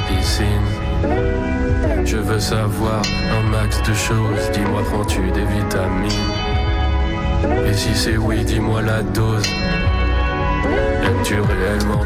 piscine. Je veux savoir un max de choses. Dis-moi, prends-tu des vitamines? Et si c'est oui, dis-moi la dose. Aimes-tu réellement